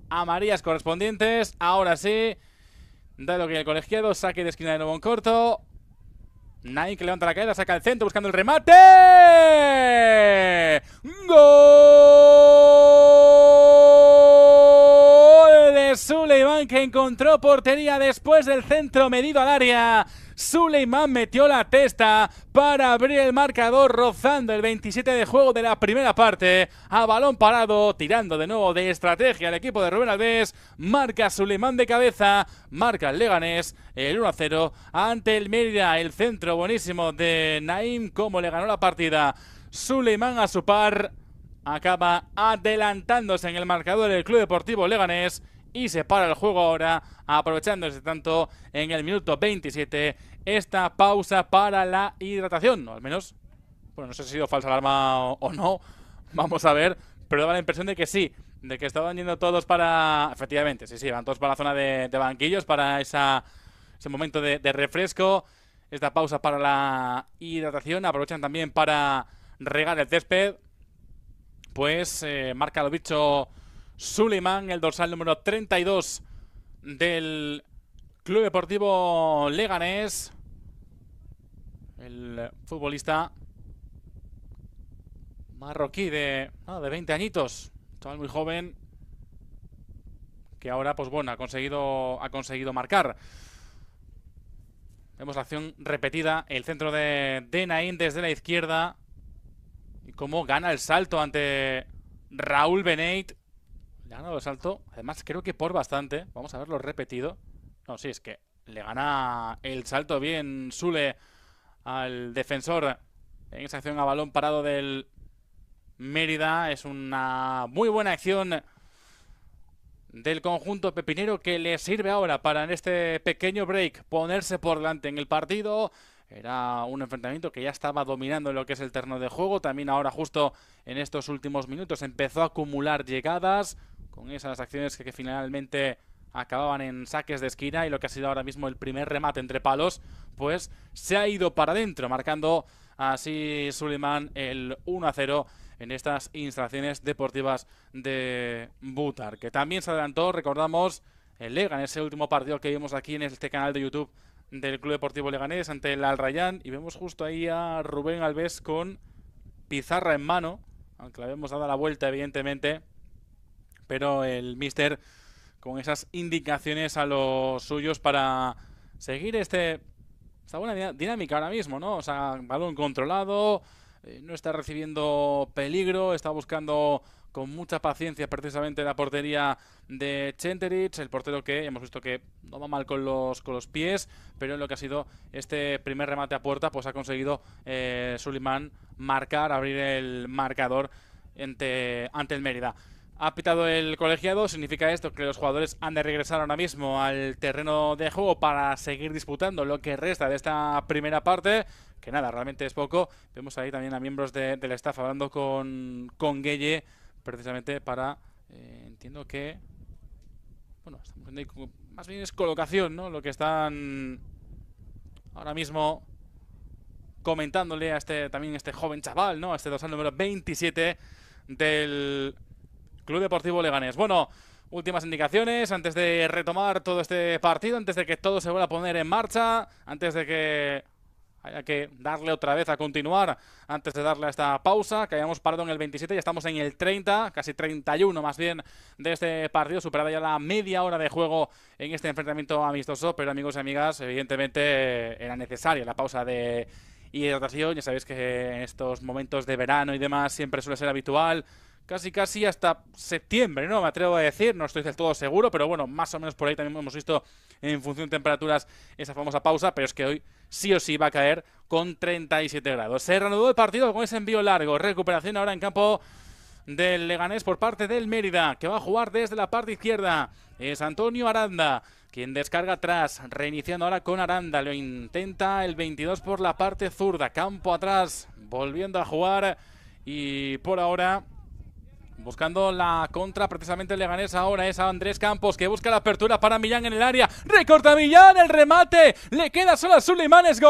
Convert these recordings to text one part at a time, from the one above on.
amarillas correspondientes. Ahora sí, dado que el colegiado, saque de esquina de nuevo en corto. Naim que levanta la caída, saca el centro buscando el remate. ¡Gol de Suleiman, que encontró portería después del centro medido al área! Suleiman metió la testa para abrir el marcador, rozando el 27 de juego de la primera parte. A balón parado, tirando de nuevo de estrategia el equipo de Rubén Alves. Marca Suleiman de cabeza, marca el Leganés el 1-0 ante el Mérida. El centro buenísimo de Naim, como le ganó la partida Suleiman a su par. Acaba adelantándose en el marcador del Club Deportivo Leganés y se para el juego ahora, aprovechándose tanto en el minuto 27 esta pausa para la hidratación, o al menos, bueno, no sé si ha sido falsa alarma o no, vamos a ver, pero daba la impresión de que sí, de que estaban yendo todos para, efectivamente, sí, van todos para la zona de banquillos, para ese momento de refresco, esta pausa para la hidratación. Aprovechan también para regar el césped. Pues marca lo dicho Suleiman, el dorsal número 32 del Club Deportivo Leganés. El futbolista marroquí de 20 añitos, chaval muy joven, que ahora pues bueno ha conseguido marcar. Vemos la acción repetida, el centro de Naim desde la izquierda y cómo gana el salto ante Raúl Beneit. Le ha ganado el salto, además creo que por bastante. Vamos a verlo repetido. No, sí, es que le gana el salto bien Sule al defensor en esa acción a balón parado del Mérida. Es una muy buena acción del conjunto pepinero, que le sirve ahora para, en este pequeño break, ponerse por delante en el partido. Era un enfrentamiento que ya estaba dominando lo que es el terreno de juego. También ahora, justo en estos últimos minutos, empezó a acumular llegadas con esas acciones que finalmente acababan en saques de esquina, y lo que ha sido ahora mismo el primer remate entre palos, pues se ha ido para adentro, marcando así Suleiman el 1-0 en estas instalaciones deportivas de Butar, que también se adelantó, recordamos, el Leganés, ese último partido que vimos aquí en este canal de YouTube del Club Deportivo Leganés ante el Al Rayyan, y vemos justo ahí a Rubén Alves con pizarra en mano, aunque le habíamos dado la vuelta evidentemente, pero el míster con esas indicaciones a los suyos para seguir esta buena dinámica ahora mismo, ¿no? O sea, balón controlado, no está recibiendo peligro, está buscando con mucha paciencia precisamente la portería de Centeric, el portero que hemos visto que no va mal con los pies, pero en lo que ha sido este primer remate a puerta, pues ha conseguido Suleiman marcar, abrir el marcador ante el Mérida. Ha pitado el colegiado. Significa esto que los jugadores han de regresar ahora mismo al terreno de juego para seguir disputando lo que resta de esta primera parte, que nada, realmente es poco. Vemos ahí también a miembros del staff hablando con Gueye, precisamente para, entiendo que, bueno, más bien es colocación, ¿no? Lo que están ahora mismo comentándole a también este joven chaval, ¿no? A este dorsal número 27 del Club Deportivo Leganés. Bueno, últimas indicaciones antes de retomar todo este partido, antes de que todo se vuelva a poner en marcha, antes de que haya que darle otra vez a continuar, antes de darle a esta pausa, que hayamos parado en el 27, ya estamos en el 30, casi 31 más bien, de este partido, superada ya la media hora de juego en este enfrentamiento amistoso, pero amigos y amigas, evidentemente era necesaria la pausa de hidratación. Ya sabéis que en estos momentos de verano y demás siempre suele ser habitual, casi hasta septiembre, ¿no? Me atrevo a decir, no estoy del todo seguro, pero bueno, más o menos por ahí también hemos visto en función de temperaturas esa famosa pausa, pero es que hoy sí o sí va a caer con 37 grados. Se reanudó el partido con ese envío largo, recuperación ahora en campo del Leganés por parte del Mérida, que va a jugar desde la parte izquierda. Es Antonio Aranda quien descarga atrás, reiniciando ahora con Aranda, lo intenta el 22 por la parte zurda, campo atrás, volviendo a jugar, y por ahora buscando la contra, precisamente el Leganés ahora es a Andrés Campos, que busca la apertura para Millán en el área. Recorta Millán, el remate. Le queda solo a Suleiman, es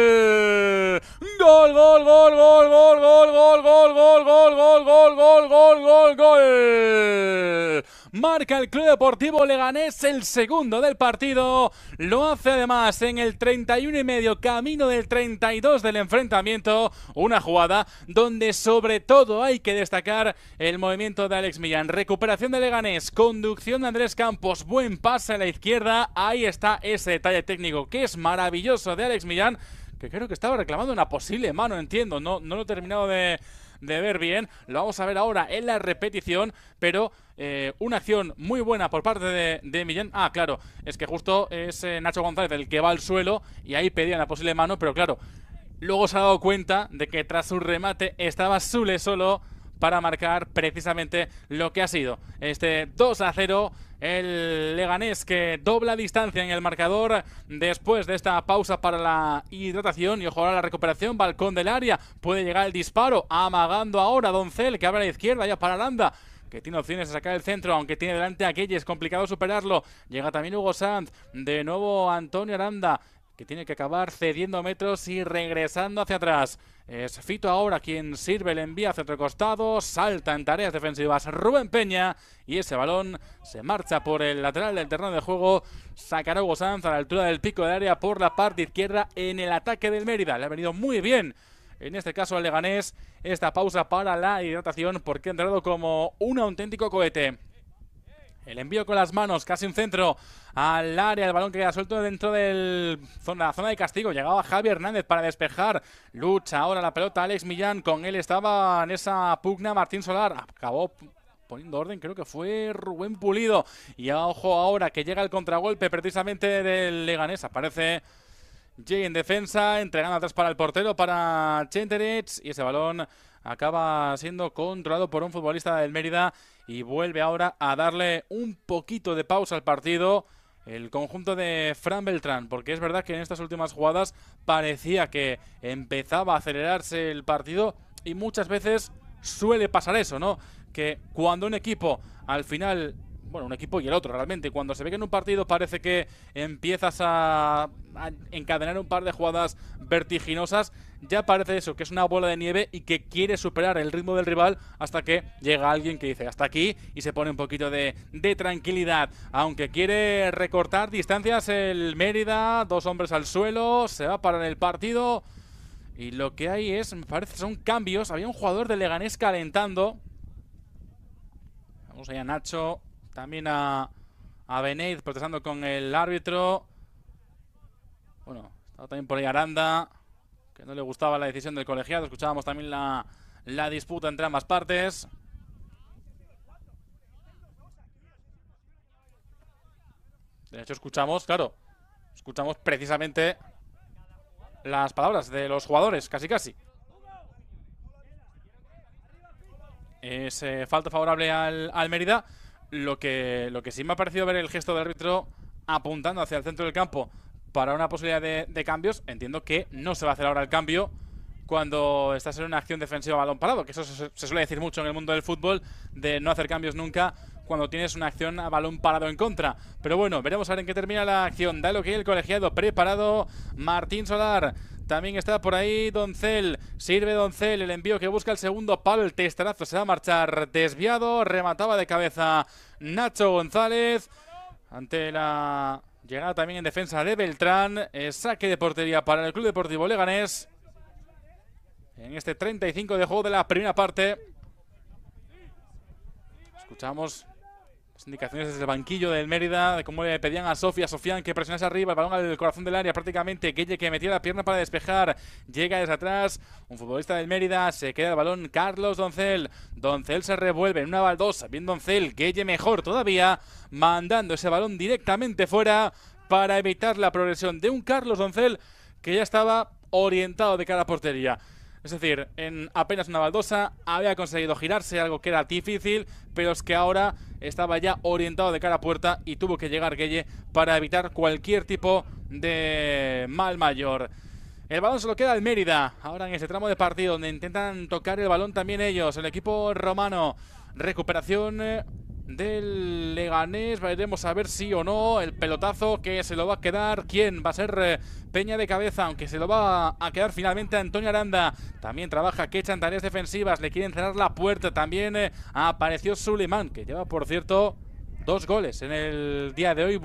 gol. Gol, gol, gol, gol, gol, gol, gol, gol, gol, gol, gol, gol, gol, gol, gol, gol. Marca el Club Deportivo Leganés el segundo del partido. Lo hace además en el 31,5, camino del 32 del enfrentamiento. Una jugada donde sobre todo hay que destacar el movimiento de Alex Millán. Recuperación de Leganés, conducción de Andrés Campos, buen pase a la izquierda. Ahí está ese detalle técnico que es maravilloso de Alex Millán, que creo que estaba reclamando una posible mano, entiendo, no lo he terminado de ver bien, lo vamos a ver ahora en la repetición, pero una acción muy buena por parte de Millán. Ah, claro, es que justo es Nacho González el que va al suelo y ahí pedían la posible mano, pero claro, luego se ha dado cuenta de que tras su remate estaba Sule solo para marcar precisamente lo que ha sido este 2-0. El Leganés que dobla distancia en el marcador después de esta pausa para la hidratación. Y ojo ahora la recuperación, balcón del área, puede llegar el disparo, amagando ahora Doncel, que abre a la izquierda ya para Aranda, que tiene opciones de sacar el centro, aunque tiene delante a Keyes, complicado superarlo. Llega también Hugo Sanz, de nuevo Antonio Aranda, que tiene que acabar cediendo metros y regresando hacia atrás. Es Fito ahora quien sirve, le envía hacia otro costado, salta en tareas defensivas Rubén Peña y ese balón se marcha por el lateral del terreno de juego. Sacará Hugo Sanz a la altura del pico del área por la parte izquierda en el ataque del Mérida. Le ha venido muy bien, en este caso al Leganés, esta pausa para la hidratación, porque ha entrado como un auténtico cohete. El envío con las manos, casi un centro al área, el balón que queda suelto dentro de la zona de castigo. Llegaba Javi Hernández para despejar. Lucha ahora la pelota Alex Millán, con él estaba en esa pugna Martín Solar. Acabó poniendo orden, creo que fue Rubén Pulido. Y ojo ahora que llega el contragolpe precisamente del Leganés. Aparece Jay en defensa, entregando atrás para el portero, para Chenterets, y ese balón acaba siendo controlado por un futbolista del Mérida y vuelve ahora a darle un poquito de pausa al partido el conjunto de Fran Beltrán, porque es verdad que en estas últimas jugadas parecía que empezaba a acelerarse el partido y muchas veces suele pasar eso, ¿no? Que cuando un equipo al final, bueno, un equipo y el otro realmente, cuando se ve que en un partido parece que empiezas a encadenar un par de jugadas vertiginosas, ya parece eso, que es una bola de nieve y que quiere superar el ritmo del rival hasta que llega alguien que dice hasta aquí y se pone un poquito de tranquilidad. Aunque quiere recortar distancias el Mérida, dos hombres al suelo, se va a parar el partido y lo que hay es, me parece, son cambios. Había un jugador de Leganés calentando. Vamos allá, Nacho, también a Beneid protestando con el árbitro. Bueno, estaba también por ahí Aranda, que no le gustaba la decisión del colegiado. Escuchábamos también la disputa entre ambas partes. De hecho, escuchamos precisamente las palabras de los jugadores, casi. Es falta favorable al Mérida. Lo que sí me ha parecido ver el gesto del árbitro apuntando hacia el centro del campo para una posibilidad de cambios. Entiendo que no se va a hacer ahora el cambio cuando estás en una acción defensiva a balón parado, que eso se suele decir mucho en el mundo del fútbol, de no hacer cambios nunca cuando tienes una acción a balón parado en contra. Pero bueno, veremos a ver en qué termina la acción. Da lo que hay el colegiado preparado. Martín Solar, también está por ahí Doncel, sirve Doncel, el envío que busca el segundo palo, el testarazo se va a marchar desviado, remataba de cabeza Nacho González ante la llegada también en defensa de Beltrán. Saque de portería para el Club Deportivo Leganés en este 35 de juego de la primera parte. Escuchamos las indicaciones desde el banquillo del Mérida de cómo le pedían a Sofian que presionase arriba, el balón al corazón del área prácticamente. Gueye que metía la pierna para despejar, llega desde atrás un futbolista del Mérida, se queda el balón Carlos Doncel. Doncel se revuelve en una baldosa, bien Doncel, Gueye mejor todavía, mandando ese balón directamente fuera para evitar la progresión de un Carlos Doncel que ya estaba orientado de cara a portería. Es decir, en apenas una baldosa había conseguido girarse, algo que era difícil, pero es que ahora estaba ya orientado de cara a puerta y tuvo que llegar Gueye para evitar cualquier tipo de mal mayor. El balón se lo queda al Mérida, ahora en ese tramo de partido donde intentan tocar el balón también ellos, el equipo romano. Recuperación del Leganés, veremos a ver sí o no el pelotazo que se lo va a quedar. ¿Quién? Va a ser Peña de cabeza, aunque se lo va a quedar finalmente Antonio Aranda. También trabaja Quecha en tareas defensivas, le quieren cerrar la puerta. También apareció Suleiman, que lleva por cierto 2 goles en el día de hoy.